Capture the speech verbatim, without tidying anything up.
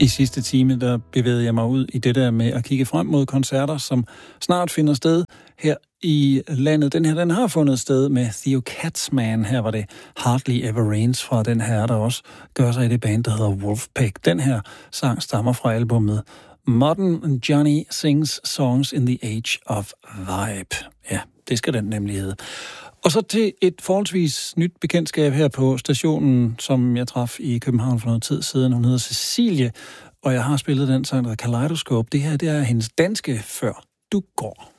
I sidste time, der bevægede jeg mig ud i det der med at kigge frem mod koncerter, som snart finder sted her i landet. Den her, den har fundet sted med Theo Katzman. Her var det Hardly Ever Rains fra den her, der også gør sig i det band, der hedder Wolfpack. Den her sang stammer fra albumet Modern Johnny Sings Songs in the Age of Vibe. Ja, det skal den nemlig hedde. Og så til et forholdsvis nyt bekendtskab her på stationen, som jeg traf i København for noget tid siden. Hun hedder Cecilie, og jeg har spillet den sang, der hedder Kaleidoskop. Det her, det er hendes danske Før du går.